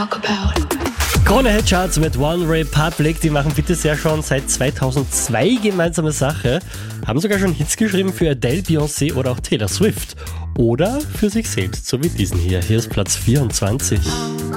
Krone-Hit-Charts mit One Republic, die machen bitte sehr schon seit 2002 gemeinsame Sache, haben sogar schon Hits geschrieben für Adele, Beyoncé oder auch Taylor Swift oder für sich selbst, so wie diesen hier. Hier ist Platz 24.